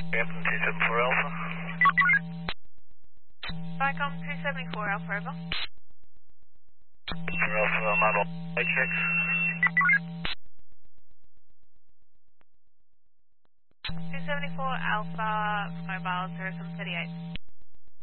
Captain 274 Alpha. Vicom 274 Alpha over. For Alpha, model light check. 274 Alpha, mobile 0738.